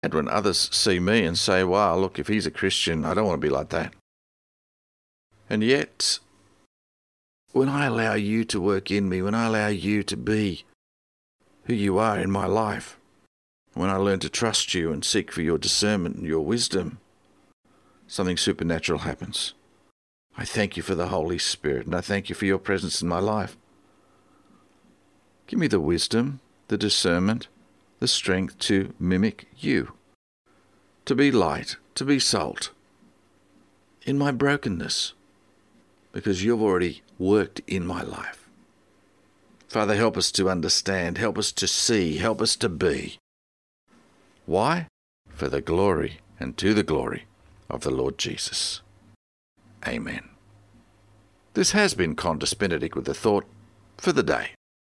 And when others see me and say, wow, look, if he's a Christian, I don't want to be like that. And yet, when I allow you to work in me, when I allow you to be who you are in my life, when I learn to trust you and seek for your discernment and your wisdom, something supernatural happens. I thank you for the Holy Spirit, and I thank you for your presence in my life. Give me the wisdom, the discernment, the strength to mimic you, to be light, to be salt in my brokenness, because you've already worked in my life. Father, help us to understand, help us to see, help us to be. Why? For the glory and to the glory of the Lord Jesus. Amen. This has been Qantas Benedict with a thought for the day.